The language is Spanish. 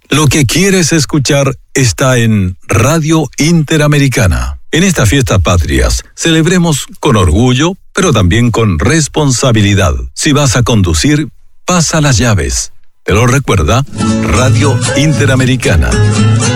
Lo que quieres escuchar está en Radio Interamericana. En estas fiestas patrias, celebremos con orgullo, pero también con responsabilidad. Si vas a conducir, pasa las llaves. ¿Te lo recuerda? Radio Interamericana.